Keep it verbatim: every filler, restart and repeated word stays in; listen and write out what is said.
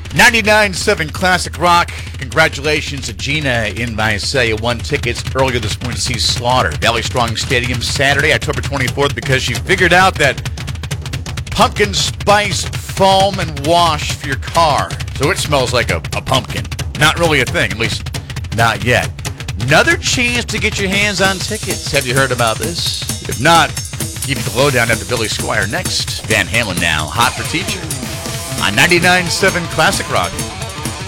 ninety-nine point seven Classic Rock. Congratulations to Gina in Visalia. Won tickets earlier this morning to see Slaughter. Valley Strong Stadium Saturday, October twenty-fourth, because she figured out that pumpkin spice foam and wash for your car. So it smells like a, a pumpkin. Not really a thing, at least not yet. Another chance to get your hands on tickets. Have you heard about this? If not, give you the lowdown after Billy Squire next. Van Halen now, Hot for Teacher on ninety-nine point seven Classic Rock.